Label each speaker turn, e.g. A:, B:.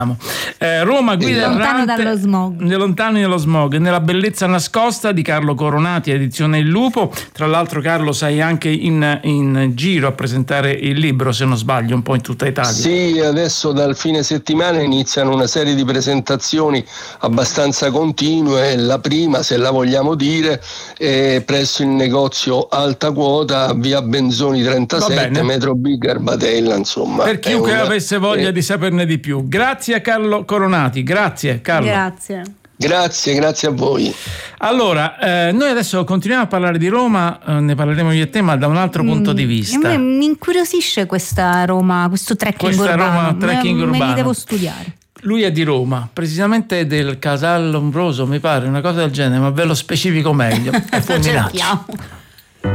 A: Roma guida
B: lontano dallo smog.
A: Lontani dallo smog, nella bellezza nascosta di Carlo Coronati, edizione Il Lupo. Tra l'altro, Carlo, sei anche in giro a presentare il libro, se non sbaglio, un po' in tutta Italia.
C: Sì, adesso dal fine settimana iniziano una serie di presentazioni abbastanza continue. La prima, se la vogliamo dire, è presso il negozio Alta Quota, via Benzoni 37, metro B Garbatella, insomma.
A: Per chiunque avesse voglia di saperne di più. Grazie a Carlo Coronati, grazie Carlo.
C: Grazie a voi.
A: Allora, noi adesso continuiamo a parlare di Roma, ne parleremo io e te, ma da un altro punto di vista.
B: A me mi incuriosisce questa Roma, questo trekking urbano. Me li devo studiare.
A: Lui è di Roma, precisamente del Casal Lombroso, mi pare, una cosa del genere, ma ve lo specifico meglio. È Fulminacci.